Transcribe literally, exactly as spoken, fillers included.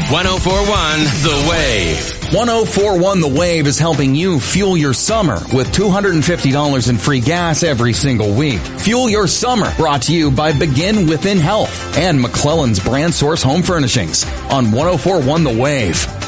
one oh four point one The Wave. one oh four point one The Wave is helping you fuel your summer with two hundred fifty dollars in free gas every single week. Fuel your summer, brought to you by Begin Within Health and McClellan's Brand Source Home Furnishings on one oh four point one The Wave.